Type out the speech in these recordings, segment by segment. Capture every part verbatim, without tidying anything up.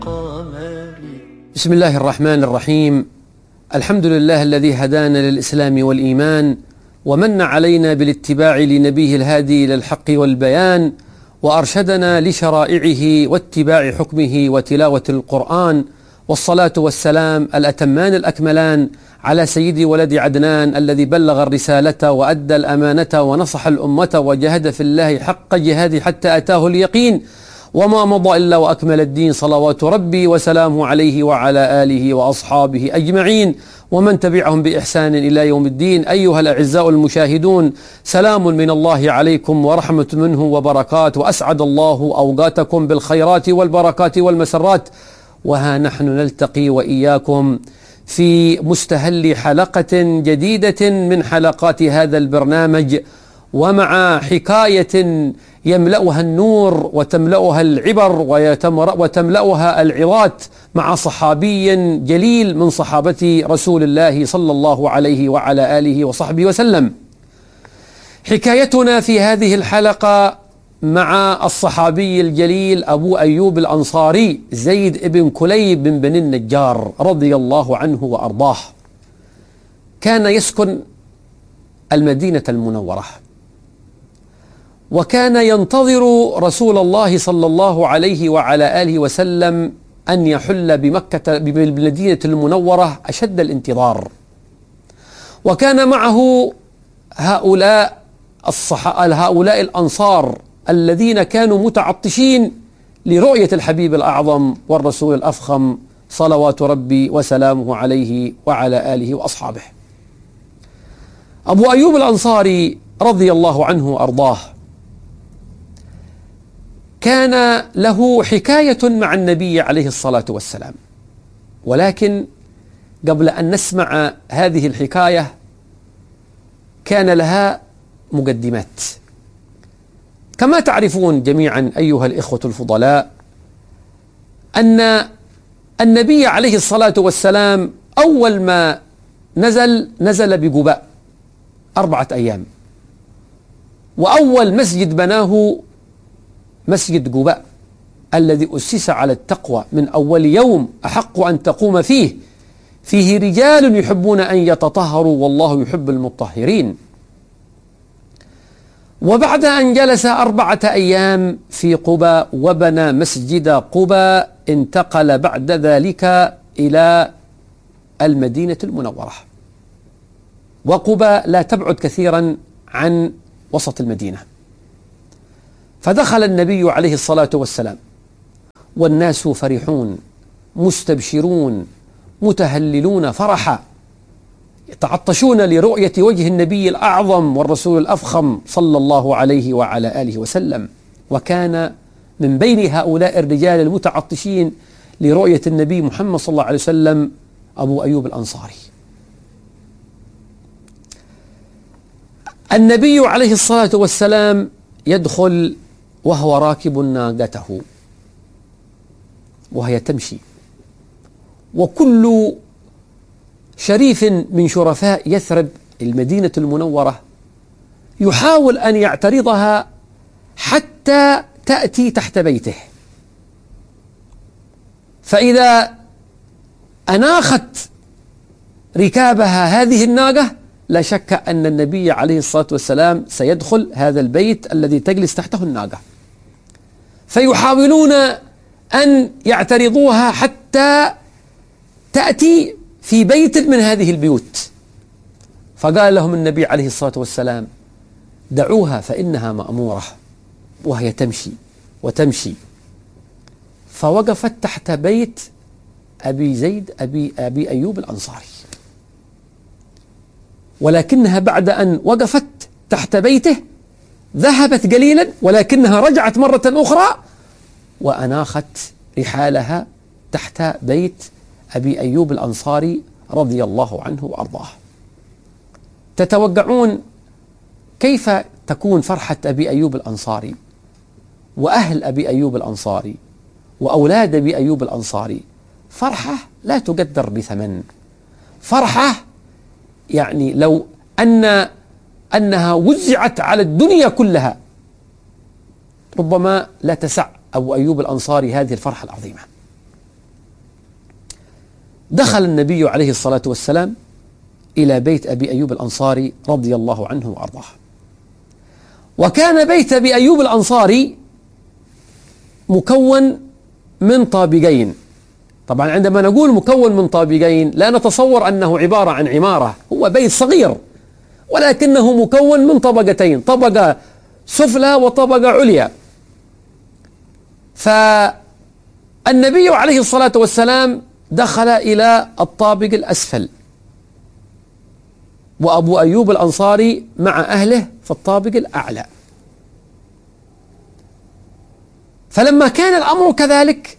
بسم الله الرحمن الرحيم. الحمد لله الذي هدانا للإسلام والإيمان ومن علينا بالاتباع لنبيه الهادي إلى الحق والبيان، وأرشدنا لشرائعه واتباع حكمه وتلاوة القرآن، والصلاة والسلام الأتمان الأكملان على سيد ولد عدنان الذي بلغ الرسالة وأدى الأمانة ونصح الأمة وجاهد في الله حق جهاده حتى أتاه اليقين، وما مضى إلا وأكمل الدين، صلوات ربي وسلامه عليه وعلى آله وأصحابه أجمعين ومن تبعهم بإحسان إلى يوم الدين. أيها الأعزاء المشاهدون، سلام من الله عليكم ورحمة منه وبركات، وأسعد الله أوقاتكم بالخيرات والبركات والمسرات. وها نحن نلتقي وإياكم في مستهل حلقة جديدة من حلقات هذا البرنامج، ومع حكاية يملأها النور وتملأها العبر وتملأها العظات مع صحابي جليل من صحابة رسول الله صلى الله عليه وعلى آله وصحبه وسلم. حكايتنا في هذه الحلقة مع الصحابي الجليل أبو أيوب الأنصاري زيد بن كليب بن بني النجار رضي الله عنه وأرضاه. كان يسكن المدينة المنورة، وكان ينتظر رسول الله صلى الله عليه وعلى آله وسلم أن يحل بمكة بالمدينة المنورة أشد الانتظار. وكان معه هؤلاء الصحابة هؤلاء الأنصار الذين كانوا متعطشين لرؤية الحبيب الأعظم والرسول الأفخم صلوات ربي وسلامه عليه وعلى آله وأصحابه. أبو أيوب الأنصاري رضي الله عنه وأرضاه كان له حكاية مع النبي عليه الصلاة والسلام، ولكن قبل أن نسمع هذه الحكاية كان لها مقدمات. كما تعرفون جميعا أيها الإخوة الفضلاء أن النبي عليه الصلاة والسلام أول ما نزل نزل بقباء أربعة أيام، وأول مسجد بناه مسجد قباء الذي أسس على التقوى من أول يوم أحق أن تقوم فيه، فيه رجال يحبون أن يتطهروا والله يحب المطهرين. وبعد أن جلس أربعة أيام في قباء وبنى مسجد قباء انتقل بعد ذلك إلى المدينة المنورة، وقباء لا تبعد كثيرا عن وسط المدينة. فدخل النبي عليه الصلاة والسلام والناس فرحون مستبشرون متهللون فرحا، يتعطشون لرؤية وجه النبي الأعظم والرسول الأفخم صلى الله عليه وعلى آله وسلم. وكان من بين هؤلاء الرجال المتعطشين لرؤية النبي محمد صلى الله عليه وسلم أبو أيوب الأنصاري. النبي عليه الصلاة والسلام يدخل وهو راكب ناقته وهي تمشي، وكل شريف من شرفاء يثرب المدينة المنورة يحاول أن يعترضها حتى تأتي تحت بيته، فإذا أناخت ركابها هذه الناقة لا شك أن النبي عليه الصلاة والسلام سيدخل هذا البيت الذي تجلس تحته الناقة، فيحاولون أن يعترضوها حتى تأتي في بيت من هذه البيوت. فقال لهم النبي عليه الصلاة والسلام: دعوها فإنها مأمورة، وهي تمشي وتمشي. فوقفت تحت بيت أبي زيد أبي, أبي أيوب الأنصاري، ولكنها بعد أن وقفت تحت بيته ذهبت قليلا، ولكنها رجعت مرة أخرى وأناخت رحالها تحت بيت أبي أيوب الأنصاري رضي الله عنه وأرضاه. تتوقعون كيف تكون فرحة أبي أيوب الأنصاري وأهل أبي أيوب الأنصاري وأولاد أبي أيوب الأنصاري؟ فرحة لا تقدر بثمن، فرحة يعني لو أن أنها وزعت على الدنيا كلها ربما لا تسع أبو أيوب الأنصاري هذه الفرحة العظيمة. دخل النبي عليه الصلاة والسلام إلى بيت أبي أيوب الأنصاري رضي الله عنه وأرضاه. وكان بيت أبي أيوب الأنصاري مكون من طابقين. طبعا عندما نقول مكون من طابقين لا نتصور أنه عبارة عن عمارة، هو بيت صغير ولكنه مكون من طبقتين، طبقة سفلى وطبقة عليا. فالنبي عليه الصلاة والسلام دخل إلى الطابق الأسفل، وأبو أيوب الأنصاري مع أهله في الطابق الأعلى. فلما كان الأمر كذلك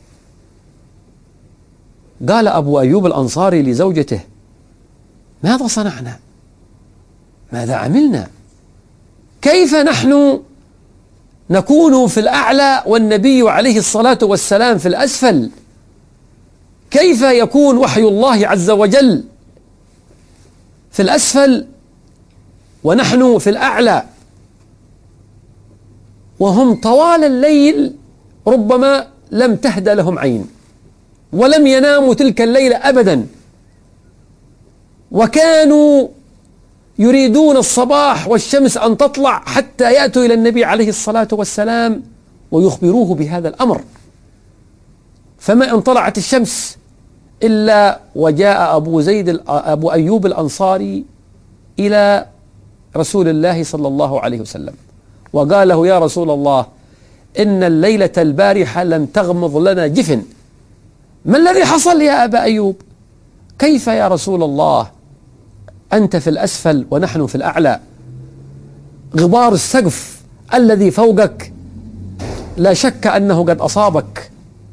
قال أبو أيوب الأنصاري لزوجته: ماذا صنعنا؟ ماذا عملنا؟ كيف نحن نكون في الأعلى والنبي عليه الصلاة والسلام في الأسفل؟ كيف يكون وحي الله عز وجل في الأسفل ونحن في الأعلى؟ وهم طوال الليل ربما لم تهدأ لهم عين ولم يناموا تلك الليلة أبدا، وكانوا يريدون الصباح والشمس أن تطلع حتى يأتوا إلى النبي عليه الصلاة والسلام ويخبروه بهذا الأمر. فما إن طلعت الشمس إلا وجاء أبو زيد أبو أيوب الأنصاري إلى رسول الله صلى الله عليه وسلم وقال له: يا رسول الله، إن الليلة البارحة لم تغمض لنا جفن، ما الذي حصل يا أبا أيوب؟ كيف يا رسول الله أنت في الأسفل ونحن في الأعلى؟ غبار السقف الذي فوقك لا شك أنه قد أصابك.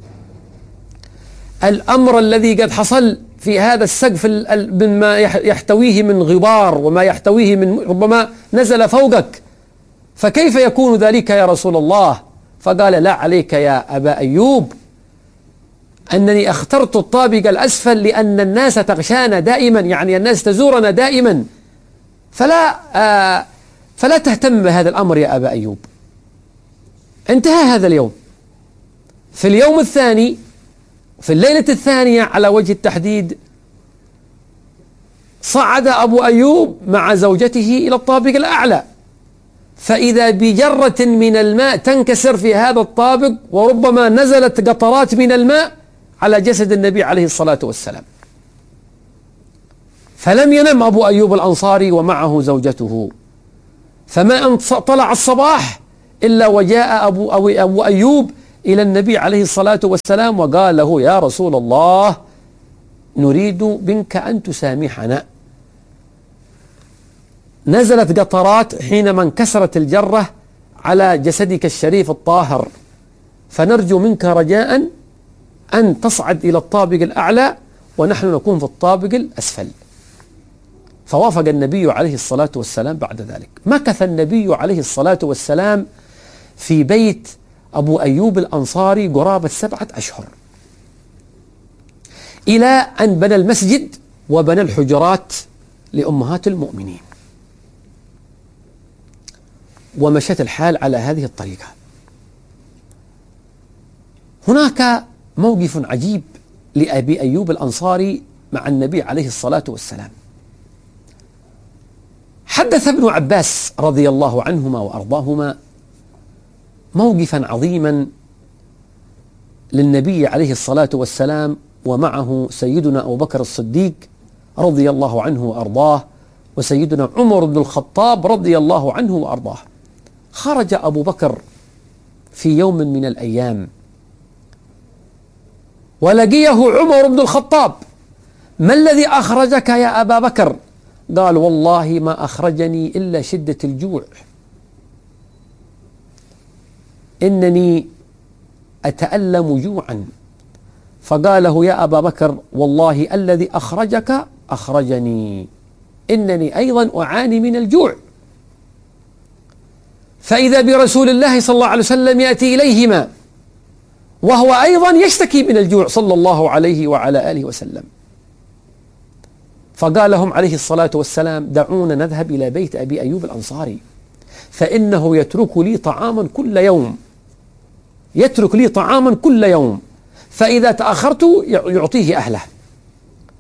الأمر الذي قد حصل في هذا السقف مما يحتويه من غبار وما يحتويه من ربما نزل فوقك، فكيف يكون ذلك يا رسول الله؟ فقال: لا عليك يا أبا أيوب، أنني اخترت الطابق الأسفل لأن الناس تغشانا دائما، يعني الناس تزورنا دائما، فلا آه فلا تهتم بهذا الأمر يا أبا أيوب. انتهى هذا اليوم. في اليوم الثاني في الليلة الثانية على وجه التحديد صعد أبو أيوب مع زوجته إلى الطابق الأعلى، فإذا بجرة من الماء تنكسر في هذا الطابق، وربما نزلت قطرات من الماء على جسد النبي عليه الصلاة والسلام. فلم ينم أبو أيوب الأنصاري ومعه زوجته، فما أن طلع الصباح إلا وجاء أبو, أبو أيوب إلى النبي عليه الصلاة والسلام وقال له: يا رسول الله، نريد منك أن تسامحنا، نزلت قطرات حينما انكسرت الجرة على جسدك الشريف الطاهر، فنرجو منك رجاء أن تصعد إلى الطابق الأعلى ونحن نكون في الطابق الأسفل. فوافق النبي عليه الصلاة والسلام. بعد ذلك مكث النبي عليه الصلاة والسلام في بيت أبو أيوب الأنصاري قرابة سبعة أشهر، إلى أن بنى المسجد وبنى الحجرات لأمهات المؤمنين. ومشت الحال على هذه الطريقة. هناك موقف عجيب لأبي أيوب الأنصاري مع النبي عليه الصلاة والسلام. حدث ابن عباس رضي الله عنهما وأرضاهما موقفا عظيما للنبي عليه الصلاة والسلام ومعه سيدنا أبو بكر الصديق رضي الله عنه وأرضاه، وسيدنا عمر بن الخطاب رضي الله عنه وأرضاه. خرج أبو بكر في يوم من الأيام ولقيه عمر بن الخطاب: ما الذي أخرجك يا أبا بكر؟ قال: والله ما أخرجني إلا شدة الجوع، إنني أتألم جوعا. فقال له: يا أبا بكر، والله الذي أخرجك أخرجني، إنني أيضا أعاني من الجوع. فإذا برسول الله صلى الله عليه وسلم يأتي إليهما وهو أيضا يشتكي من الجوع صلى الله عليه وعلى آله وسلم. فقال لهم عليه الصلاة والسلام: دعونا نذهب إلى بيت أبي أيوب الأنصاري، فإنه يترك لي طعاما كل يوم، يترك لي طعاما كل يوم، فإذا تأخرت يعطيه أهله.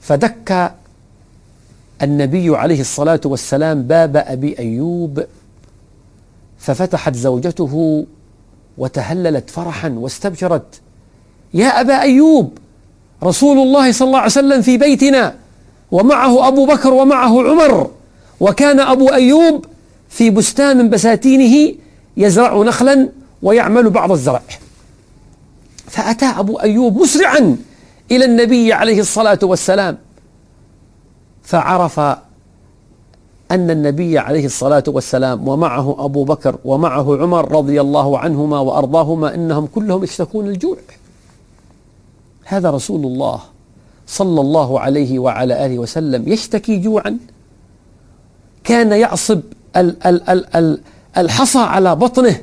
فدك النبي عليه الصلاة والسلام باب أبي أيوب، ففتحت زوجته وتهللت فرحا واستبشرت: يا أبا أيوب، رسول الله صلى الله عليه وسلم في بيتنا ومعه أبو بكر ومعه عمر. وكان أبو أيوب في بستان من بساتينه يزرع نخلا ويعمل بعض الزرع. فأتى أبو أيوب مسرعا إلى النبي عليه الصلاة والسلام، فعرف أن النبي عليه الصلاة والسلام ومعه أبو بكر ومعه عمر رضي الله عنهما وأرضاهما إنهم كلهم يشتكون الجوع. هذا رسول الله صلى الله عليه وعلى آله وسلم يشتكي جوعا. كان يعصب ال ال ال ال الحصى على بطنه.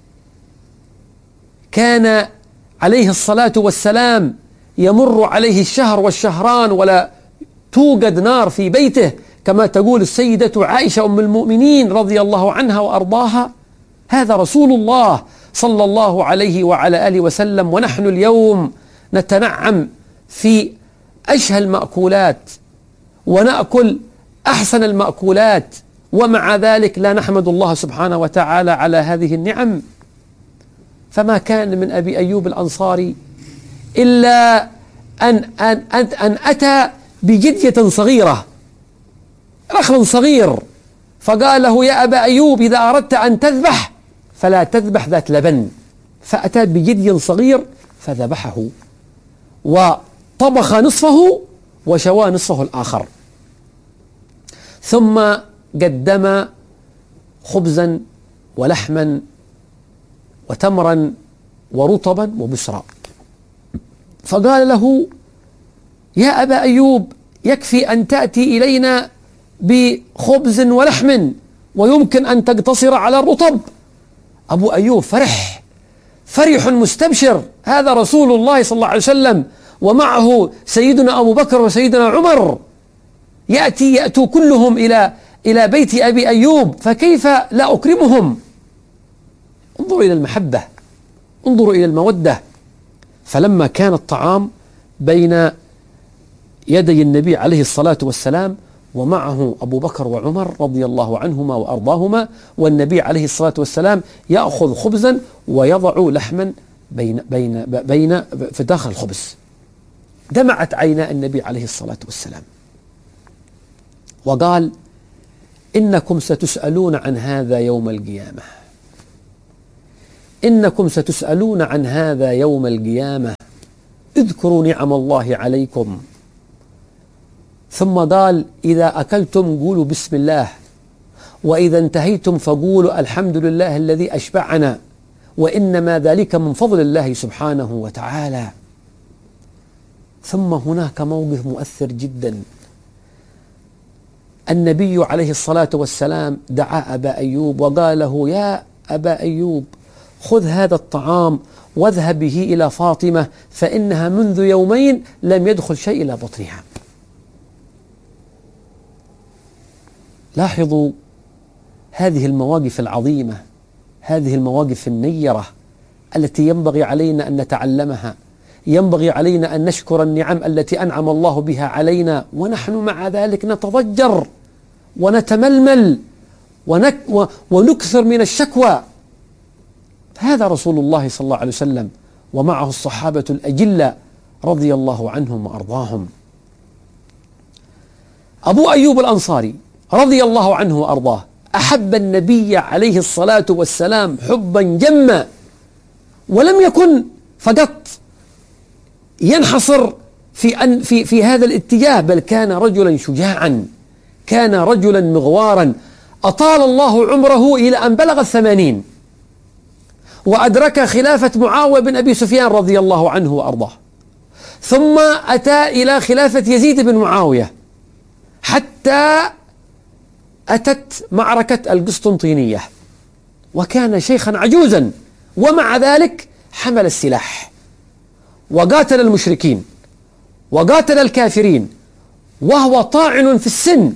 كان عليه الصلاة والسلام يمر عليه الشهر والشهران ولا توجد نار في بيته، كما تقول السيدة عائشة أم المؤمنين رضي الله عنها وأرضاها. هذا رسول الله صلى الله عليه وعلى آله وسلم، ونحن اليوم نتنعم في أشهى المأكولات ونأكل أحسن المأكولات، ومع ذلك لا نحمد الله سبحانه وتعالى على هذه النعم. فما كان من أبي أيوب الأنصاري إلا أن, أن, أن, أن أتى بجدية صغيرة، رخل صغير، فقال له: يا أبا أيوب، إذا أردت أن تذبح فلا تذبح ذات لبن. فأتى بجدي صغير فذبحه وطبخ نصفه وشوى نصفه الآخر، ثم قدم خبزا ولحما وتمرا ورطبا وبسرا، فقال له: يا أبا أيوب، يكفي أن تأتي إلينا بخبز ولحم ويمكن أن تقتصر على الرطب. أبو أيوب فرح فرح مستبشر، هذا رسول الله صلى الله عليه وسلم ومعه سيدنا أبو بكر وسيدنا عمر، يأتي يأتوا كلهم إلى إلى بيت أبي أيوب، فكيف لا أكرمهم؟ انظروا إلى المحبة، انظروا إلى المودة. فلما كان الطعام بين يدي النبي عليه الصلاة والسلام ومعه أبو بكر وعمر رضي الله عنهما وأرضاهما، والنبي عليه الصلاة والسلام يأخذ خبزا ويضع لحما بين بين بين في داخل الخبز، دمعت عينا النبي عليه الصلاة والسلام وقال: إنكم ستسألون عن هذا يوم القيامة، إنكم ستسألون عن هذا يوم القيامة، اذكروا نعم الله عليكم. ثم قال: إذا أكلتم قولوا بسم الله، وإذا انتهيتم فقولوا الحمد لله الذي أشبعنا، وإنما ذلك من فضل الله سبحانه وتعالى. ثم هناك موقف مؤثر جدا. النبي عليه الصلاة والسلام دعا أبا أيوب وقال له: يا أبا أيوب، خذ هذا الطعام واذهب به إلى فاطمة، فإنها منذ يومين لم يدخل شيء إلى بطنها. لاحظوا هذه المواقف العظيمة، هذه المواقف النيرة التي ينبغي علينا أن نتعلمها، ينبغي علينا أن نشكر النعم التي أنعم الله بها علينا، ونحن مع ذلك نتضجر ونتململ ونك ونكثر من الشكوى. هذا رسول الله صلى الله عليه وسلم ومعه الصحابة الأجلة رضي الله عنهم وأرضاهم. أبو أيوب الأنصاري رضي الله عنه وأرضاه أحب النبي عليه الصلاة والسلام حبا جما، ولم يكن فقط ينحصر في أن في في هذا الاتجاه، بل كان رجلا شجاعا، كان رجلا مغوارا، أطال الله عمره إلى أن بلغ الثمانين، وأدرك خلافة معاوية بن أبي سفيان رضي الله عنه وأرضاه، ثم أتى إلى خلافة يزيد بن معاوية، حتى أتت معركة القسطنطينية، وكان شيخا عجوزا، ومع ذلك حمل السلاح وقاتل المشركين وقاتل الكافرين وهو طاعن في السن.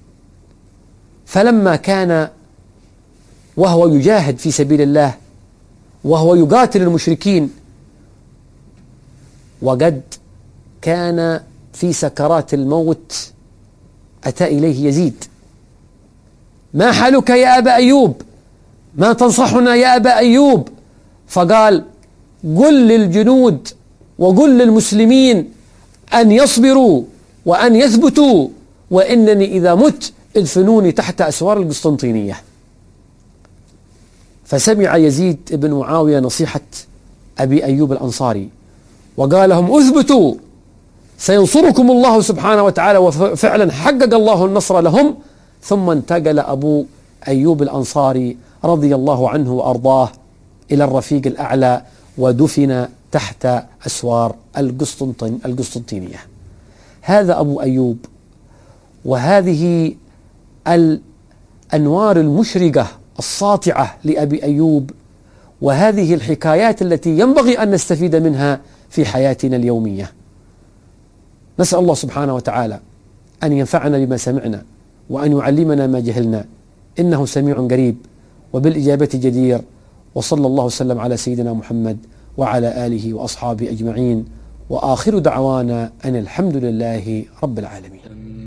فلما كان وهو يجاهد في سبيل الله وهو يقاتل المشركين، وقد كان في سكرات الموت أتى إليه يزيد: ما حالك يا أبا أيوب؟ ما تنصحنا يا أبا أيوب؟ فقال: قل للجنود وقل للمسلمين أن يصبروا وأن يثبتوا، وإنني إذا مت ادفنوني تحت أسوار القسطنطينية. فسمع يزيد بن معاوية نصيحة أبي أيوب الأنصاري وقال لهم: اثبتوا سينصركم الله سبحانه وتعالى. وفعلا حقق الله النصر لهم. ثم انتقل أبو أيوب الأنصاري رضي الله عنه وأرضاه إلى الرفيق الأعلى ودفن تحت أسوار القسطنطين القسطنطينية. هذا أبو أيوب، وهذه الأنوار المشرقة الساطعة لأبي أيوب، وهذه الحكايات التي ينبغي أن نستفيد منها في حياتنا اليومية. نسأل الله سبحانه وتعالى أن ينفعنا بما سمعنا وأن يعلمنا ما جهلنا، إنه سميع قريب وبالإجابة جدير. وصلى الله وسلم على سيدنا محمد وعلى آله وأصحابه أجمعين، وآخر دعوانا أن الحمد لله رب العالمين.